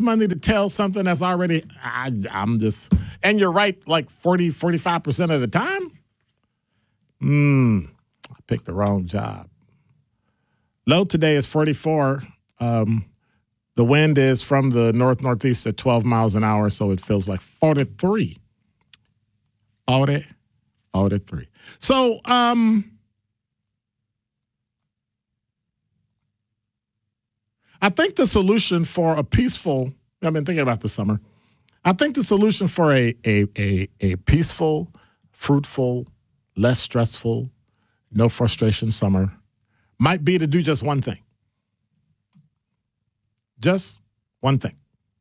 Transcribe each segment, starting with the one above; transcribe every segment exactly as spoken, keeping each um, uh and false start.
money to tell something that's already, I, I'm just, and you're right like forty, forty-five percent of the time? Hmm, I picked the wrong job. Low today is forty-four. Um, the wind is from the north-northeast at twelve miles an hour, so it feels like forty-three. forty, forty-three. So, um, I think the solution for a peaceful, I've been thinking about this summer, I think the solution for a, a, a, a peaceful, fruitful, less stressful, no frustration summer might be to do just one thing. Just one thing.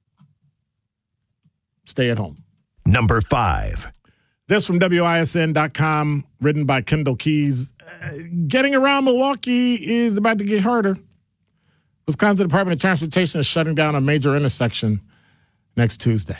Stay at home. Number five. This from W I S N dot com, written by Kendall Keys. Uh, getting around Milwaukee is about to get harder. Wisconsin Department of Transportation is shutting down a major intersection next Tuesday.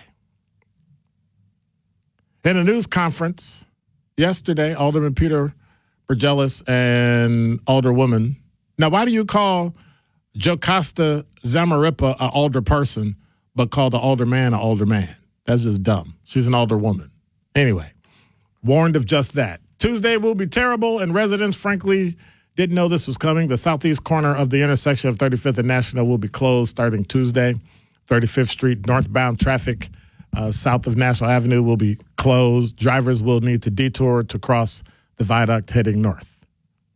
In a news conference yesterday, Alderman Peter Burgelis and Alderwoman. Now, why do you call Jocasta Zamarripa an alder person, but call the alderman an alderman? That's just dumb. She's an alderwoman. Anyway, warned of just that. Tuesday will be terrible, and residents, frankly, didn't know this was coming. The southeast corner of the intersection of thirty-fifth and National will be closed starting Tuesday. thirty-fifth Street northbound traffic uh, south of National Avenue will be closed. Drivers will need to detour to cross the viaduct heading north.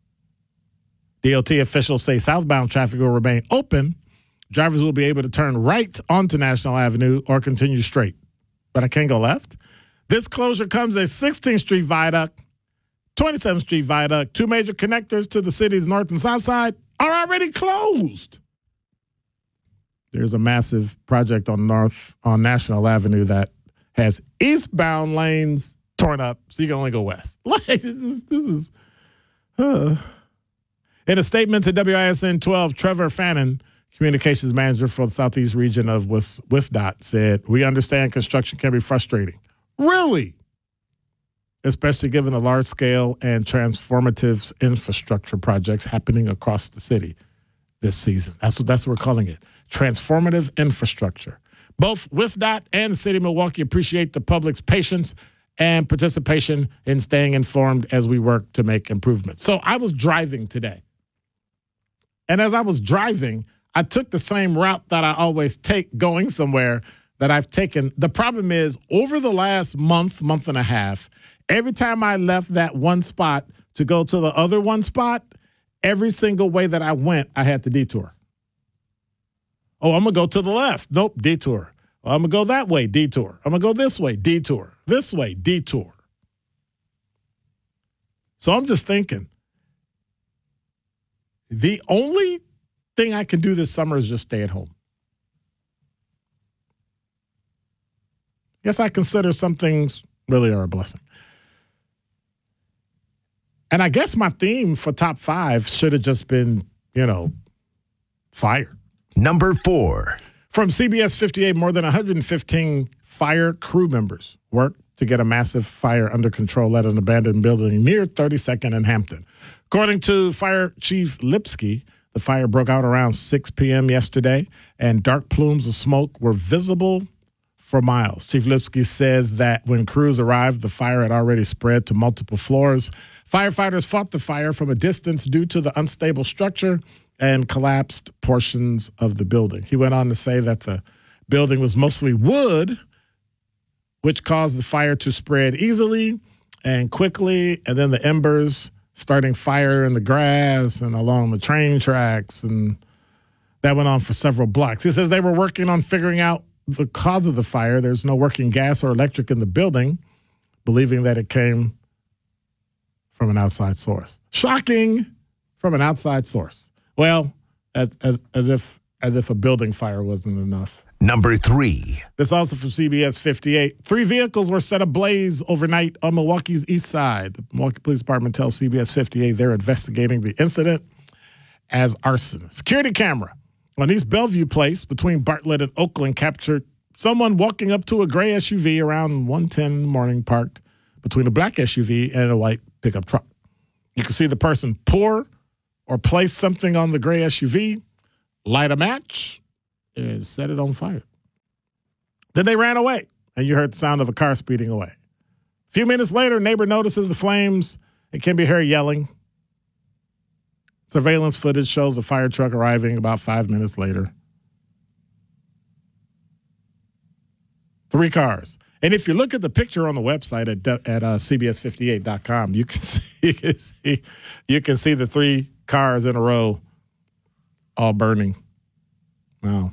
D O T officials say southbound traffic will remain open. Drivers will be able to turn right onto National Avenue or continue straight. But I can't go left. This closure comes as sixteenth Street Viaduct, twenty-seventh Street Viaduct, two major connectors to the city's north and south side, are already closed. There's a massive project on North on National Avenue that has eastbound lanes torn up, so you can only go west. Like, this is, this is uh. In a statement to W I S N twelve, Trevor Fannin, communications manager for the southeast region of Wis- WisDOT, said, "We understand construction can be frustrating." Really? Especially given the large-scale and transformative infrastructure projects happening across the city this season. That's what, that's what we're calling it, transformative infrastructure. Both WisDOT and the city of Milwaukee appreciate the public's patience and participation in staying informed as we work to make improvements. So I was driving today. And as I was driving, I took the same route that I always take going somewhere that I've taken. The problem is, over the last month, month and a half, every time I left that one spot to go to the other one spot, every single way that I went, I had to detour. Oh, I'm going to go to the left. Nope, detour. Oh, I'm going to go that way, detour. I'm going to go this way, detour. This way, detour. So I'm just thinking, the only thing I can do this summer is just stay at home. Yes, I consider some things really are a blessing. And I guess my theme for top five should have just been, you know, fire. Number four. From C B S fifty-eight, more than one hundred fifteen fire crew members worked to get a massive fire under control at an abandoned building near thirty-second and Hampton. According to Fire Chief Lipsky, the fire broke out around six p.m. yesterday, and dark plumes of smoke were visible for miles. Chief Lipsky says that when crews arrived, the fire had already spread to multiple floors. Firefighters fought the fire from a distance due to the unstable structure and collapsed portions of the building. He went on to say that the building was mostly wood, which caused the fire to spread easily and quickly, and then the embers starting fire in the grass and along the train tracks, and that went on for several blocks. He says they were working on figuring out the cause of the fire. There's no working gas or electric in the building, believing that it came from an outside source. Shocking, from an outside source. Well, as as as if as if a building fire wasn't enough. Number three. This also from C B S fifty-eight. Three vehicles were set ablaze overnight on Milwaukee's east side. The Milwaukee Police Department tells C B S fifty-eight they're investigating the incident as arson. Security camera on East Bellevue Place between Bartlett and Oakland captured someone walking up to a gray S U V around one ten in the morning, parked between a black S U V and a white pickup truck. You can see the person pour or place something on the gray S U V, light a match, and set it on fire. Then they ran away, and you heard the sound of a car speeding away. A few minutes later, neighbor notices the flames and can be heard yelling. Surveillance footage shows a fire truck arriving about five minutes later. Three cars. And if you look at the picture on the website at at uh, C B S fifty-eight dot com, you can see you can see, you can see the three cars in a row all burning. Wow.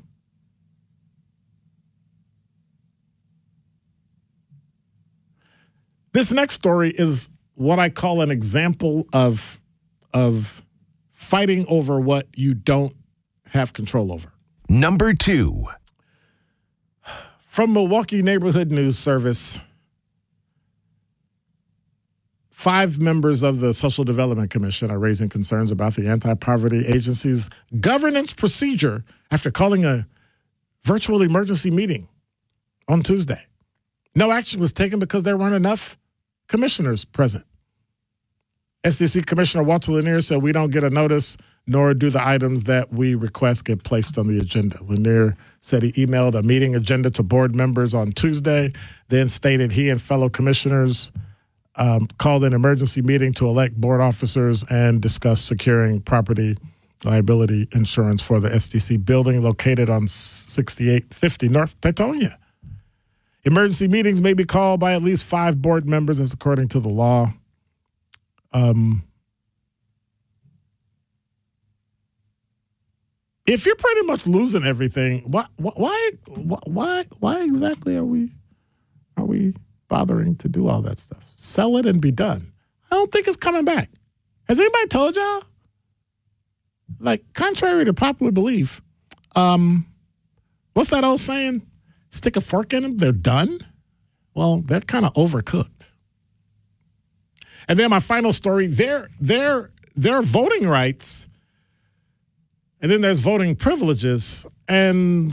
This next story is what I call an example of of fighting over what you don't have control over. Number two. From Milwaukee Neighborhood News Service, five members of the Social Development Commission are raising concerns about the Anti-Poverty Agency's governance procedure after calling a virtual emergency meeting on Tuesday. No action was taken because there weren't enough commissioners present. S D C Commissioner Walter Lanier said, "We don't get a notice, nor do the items that we request get placed on the agenda." Lanier said he emailed a meeting agenda to board members on Tuesday, then stated he and fellow commissioners um, called an emergency meeting to elect board officers and discuss securing property liability insurance for the S D C building located on sixty-eight fifty North Teutonia. Emergency meetings may be called by at least five board members, as according to the law. Um, if you're pretty much losing everything, why, why, why, why exactly are we, are we bothering to do all that stuff? Sell it and be done. I don't think it's coming back. Has anybody told y'all? Like, contrary to popular belief, um, what's that old saying? Stick a fork in them, they're done. Well, they're kind of overcooked. And then my final story, their their their voting rights, and then there's voting privileges, and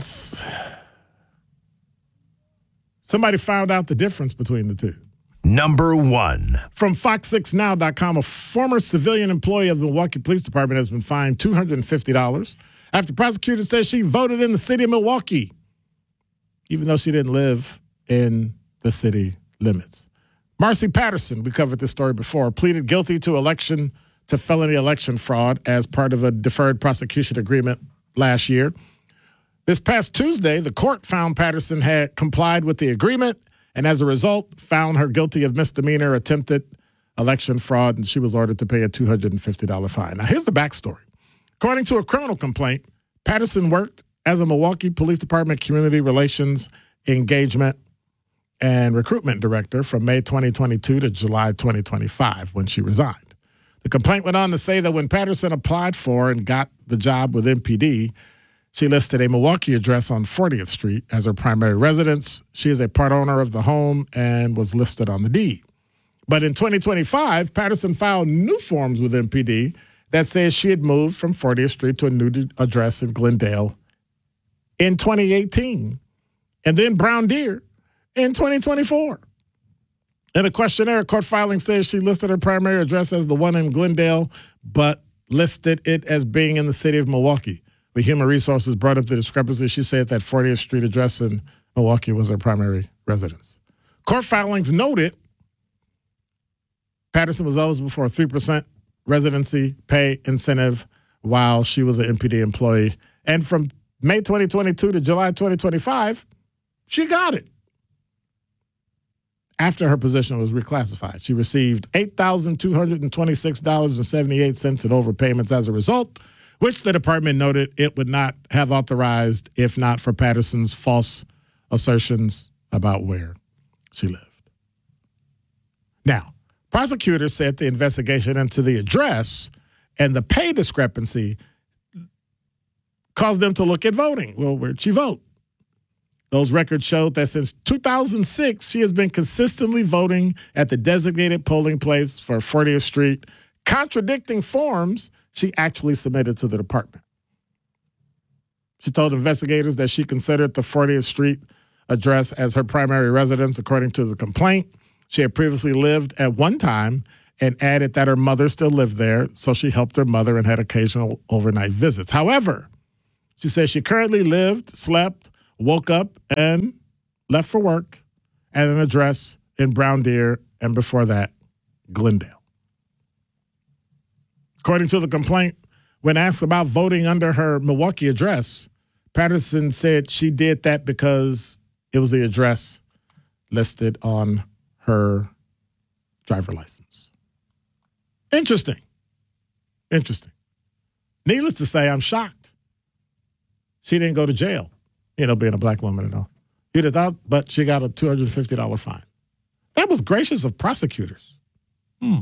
somebody found out the difference between the two. Number one. From fox six now dot com, a former civilian employee of the Milwaukee Police Department has been fined two hundred fifty dollars after prosecutors says she voted in the city of Milwaukee, even though she didn't live in the city limits. Marcy Patterson, we covered this story before, pleaded guilty to election to felony election fraud as part of a deferred prosecution agreement last year. This past Tuesday, the court found Patterson had complied with the agreement and as a result found her guilty of misdemeanor attempted election fraud, and she was ordered to pay a two hundred fifty dollars fine. Now, here's the backstory. According to a criminal complaint, Patterson worked as a Milwaukee Police Department Community Relations Engagement and Recruitment Director from May twenty twenty-two to July twenty twenty-five when she resigned. The complaint went on to say that when Patterson applied for and got the job with M P D, she listed a Milwaukee address on fortieth Street as her primary residence. She is a part owner of the home and was listed on the deed. But in twenty twenty-five, Patterson filed new forms with M P D that says she had moved from fortieth Street to a new address in Glendale in twenty eighteen, and then Brown Deer in twenty twenty-four. In a questionnaire, court filing says she listed her primary address as the one in Glendale, but listed it as being in the city of Milwaukee. When Human Resources brought up the discrepancy, she said that fortieth Street address in Milwaukee was her primary residence. Court filings noted Patterson was eligible for a three percent residency pay incentive while she was an M P D employee. And from May twenty twenty-two to July twenty twenty-five, she got it. After her position was reclassified, she received eight thousand two hundred twenty-six dollars and seventy-eight cents in overpayments as a result, which the department noted it would not have authorized if not for Patterson's false assertions about where she lived. Now, prosecutors said the investigation into the address and the pay discrepancy caused them to look at voting. Well, where'd she vote? Those records showed that since two thousand six, she has been consistently voting at the designated polling place for fortieth Street, contradicting forms she actually submitted to the department. She told investigators that she considered the fortieth Street address as her primary residence, according to the complaint. She had previously lived at one time and added that her mother still lived there, so she helped her mother and had occasional overnight visits. However, she says she currently lived, slept, woke up, and left for work at an address in Brown Deer, and before that, Glendale. According to the complaint, when asked about voting under her Milwaukee address, Patterson said she did that because it was the address listed on her driver license. Interesting. Interesting. Needless to say, I'm shocked. She didn't go to jail, you know, being a black woman and all. You'd have thought, but she got a two hundred fifty dollars fine. That was gracious of prosecutors. Hmm.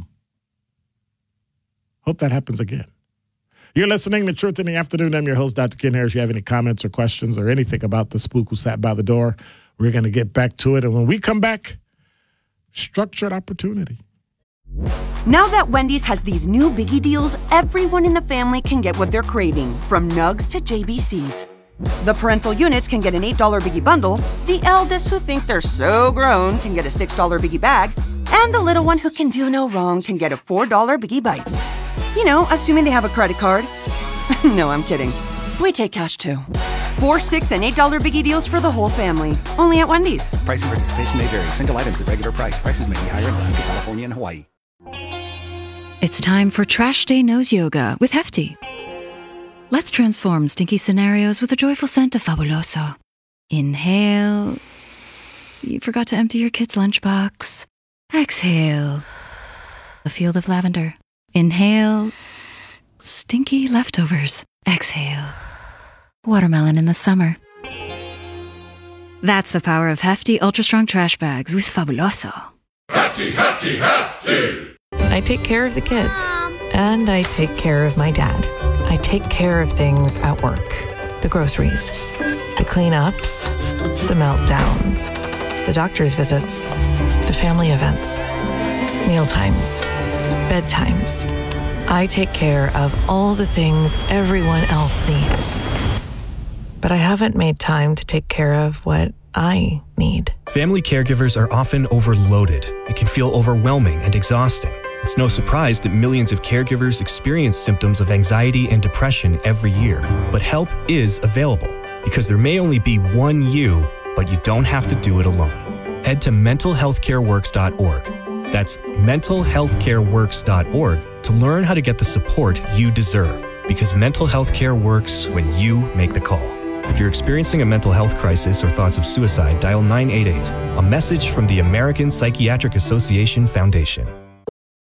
Hope that happens again. You're listening to Truth in the Afternoon. I'm your host, Doctor Ken Harris. If you have any comments or questions or anything about the spook who sat by the door, we're going to get back to it. And when we come back, structured opportunity. Now that Wendy's has these new biggie deals, everyone in the family can get what they're craving, from nugs to J B Cs. The parental units can get an eight dollars biggie bundle, the eldest who think they're so grown can get a six dollars biggie bag, and the little one who can do no wrong can get a four dollars biggie bites. You know, assuming they have a credit card. No, I'm kidding. We take cash too. Four, six, and eight dollars biggie deals for the whole family. Only at Wendy's. Price and participation may vary. Single items at regular price. Prices may be higher in Alaska, California, and Hawaii. It's time for Trash Day Nose Yoga with Hefty. Let's transform stinky scenarios with a joyful scent of Fabuloso. Inhale. You forgot to empty your kid's lunchbox. Exhale. A field of lavender. Inhale. Stinky leftovers. Exhale. Watermelon in the summer. That's the power of Hefty Ultra Strong Trash Bags with Fabuloso. Hefty, Hefty, Hefty! I take care of the kids. And I take care of my dad. I take care of things at work. The groceries. The cleanups. The meltdowns. The doctor's visits. The family events. Mealtimes. Bedtimes. I take care of all the things everyone else needs. But I haven't made time to take care of what I need. Family caregivers are often overloaded. It can feel overwhelming and exhausting. It's no surprise that millions of caregivers experience symptoms of anxiety and depression every year. But help is available, because there may only be one you, but you don't have to do it alone. Head to mental health care works dot org. That's mental health care works dot org to learn how to get the support you deserve, because mental health care works when you make the call. If you're experiencing a mental health crisis or thoughts of suicide, dial nine eight eight, a message from the American Psychiatric Association Foundation.